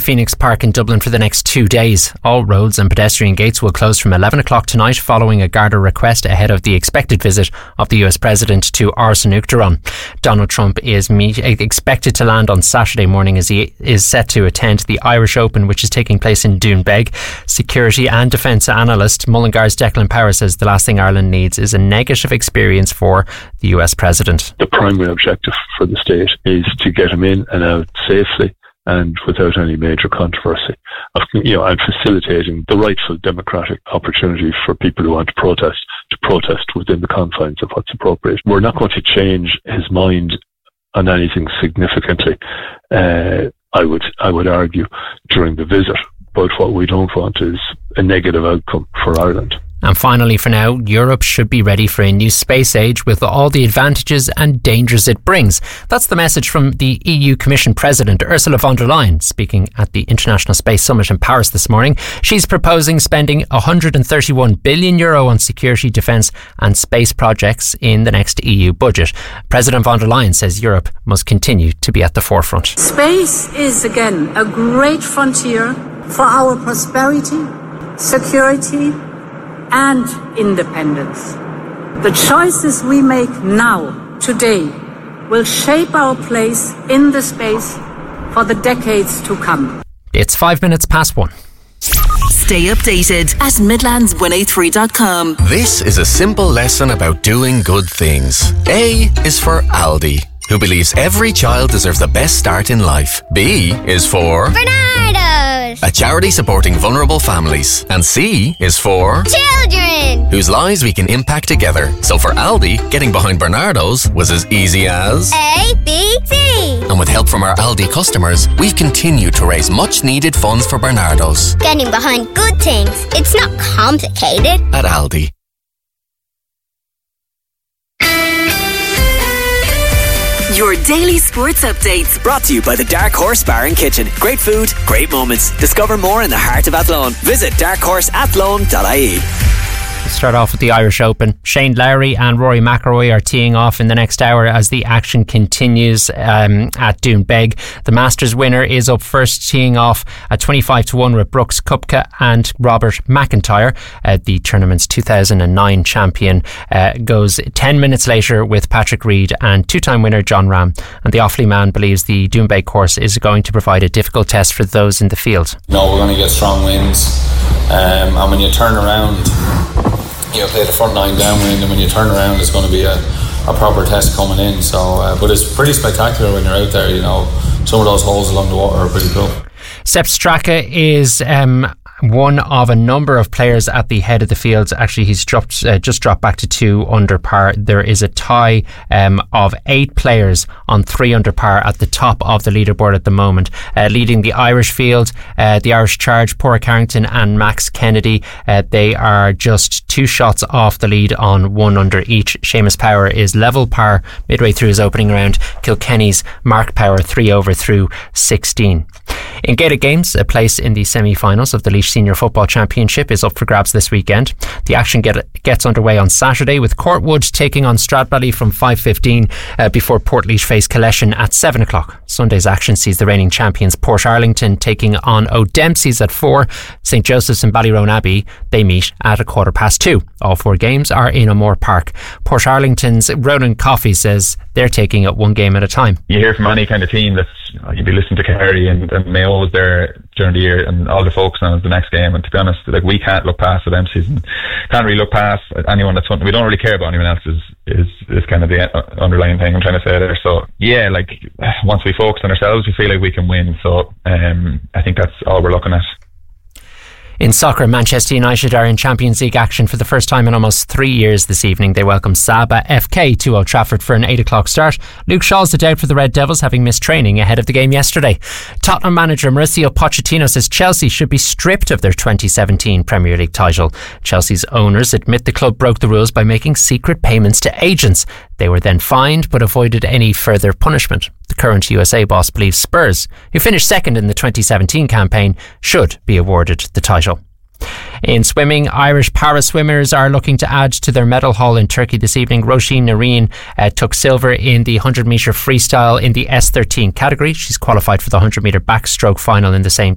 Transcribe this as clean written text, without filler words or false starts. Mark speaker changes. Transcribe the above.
Speaker 1: Phoenix Park in Dublin for the next 2 days. All roads and pedestrian gates will close from 11 o'clock tonight following a Garda request ahead of the expected visit of the US President to Ars an Uachtaráin. Donald Trump is expected to land on Saturday morning as he is set to attend the Irish Open, which is taking place in Doonbeg. Security and defence analyst Mullingar's Declan Power says the last thing Ireland needs is a negative experience for the US President.
Speaker 2: The primary objective for the state is to get him in and out safely and without any major controversy, and facilitating the rightful democratic opportunity for people who want to protest within the confines of what's appropriate. We're not going to change his mind on anything significantly, I would argue, during the visit. But what we don't want is a negative outcome for Ireland.
Speaker 1: And finally, for now, Europe should be ready for a new space age with all the advantages and dangers it brings. That's the message from the EU Commission President Ursula von der Leyen, speaking at the International Space Summit in Paris this morning. She's proposing spending €131 billion on security, defence and space projects in the next EU budget. President von der Leyen says Europe must continue to be at the forefront.
Speaker 3: Space is, again, a great frontier for our prosperity, security and independence. The choices we make now, today, will shape our place in the space for the decades to come.
Speaker 1: It's 5 minutes past 1.
Speaker 4: Stay updated at midlands103.com.
Speaker 5: This is a simple lesson about doing good things. A is for Aldi, who believes every child deserves the best start in life. B is for
Speaker 6: Bernardo's,
Speaker 5: a charity supporting vulnerable families. And C is for
Speaker 6: children,
Speaker 5: whose lives we can impact together. So for Aldi, getting behind Bernardo's was as easy as
Speaker 6: A, B, C.
Speaker 5: And with help from our Aldi customers, we've continued to raise much needed funds for Bernardo's.
Speaker 6: Getting behind good things. It's not complicated.
Speaker 5: At Aldi.
Speaker 4: Your daily sports updates.
Speaker 7: Brought to you by the Dark Horse Bar and Kitchen. Great food, great moments. Discover more in the heart of Athlone. Visit darkhorseathlone.ie.
Speaker 1: Let's start off with the Irish Open. Shane Lowry and Rory McIlroy are teeing off in the next hour as the action continues at Doonbeg. The Masters winner is up first, teeing off at 25-1 with Brooks Koepka and Robert McIntyre. The tournament's 2009 champion goes 10 minutes later with Patrick Reed and two-time winner Jon Rahm. And the Offaly man believes the Doonbeg course is going to provide a difficult test for those in the field.
Speaker 8: No, we're going to get strong winds. And when you turn around, play the front nine downwind, and when you turn around, it's going to be a proper test coming in. So, but it's pretty spectacular when you're out there. Some of those holes along the water are pretty cool.
Speaker 1: Sepp Straka is one of a number of players at the head of the field. Actually, he's just dropped back to 2 under par. There is a tie of 8 players on 3 under par at the top of the leaderboard at the moment. Leading the Irish field, the Irish charge, Padraig Harrington and Max Kennedy. They are just 2 shots off the lead on 1 under each. Seamus Power is level par midway through his opening round. Kilkenny's Mark Power 3 over through 16. In Gaelic games, a place in the semi-finals of the Laois Senior Football Championship is up for grabs this weekend. The action gets underway on Saturday with Courtwood taking on Stradbally from 5:15 before Portlaoise face Collection at 7 o'clock. Sunday's action sees the reigning champions Portarlington taking on O'Dempsey's at 4. St Joseph's and Ballyrone Abbey, they meet at 2:15. All 4 games are in O'Moore Park. Portarlington's Ronan Coffey says they're taking it 1 game at a time.
Speaker 9: You hear from any kind of team that you'd be listening to Kerry and Mayo was there during the year, and all the focus on the next game. And to be honest, we can't look past the Dempsey's and can't really look past anyone that's we don't really care about anyone else is kind of the underlying thing I'm trying to say there. So yeah, once we focus on ourselves, we feel like we can win. So I think that's all we're looking at.
Speaker 1: In soccer, Manchester United are in Champions League action for the first time in almost 3 years this evening. They welcome Saba FK to Old Trafford for an 8 o'clock start. Luke Shaw's the doubt for the Red Devils, having missed training ahead of the game yesterday. Tottenham manager Mauricio Pochettino says Chelsea should be stripped of their 2017 Premier League title. Chelsea's owners admit the club broke the rules by making secret payments to agents. They were then fined but avoided any further punishment. The current USA boss believes Spurs, who finished second in the 2017 campaign, should be awarded the title. In swimming, Irish para-swimmers are looking to add to their medal haul in Turkey this evening. Roisin Nareen took silver in the 100 metre freestyle in the S13 category. She's qualified for the 100 metre backstroke final in the same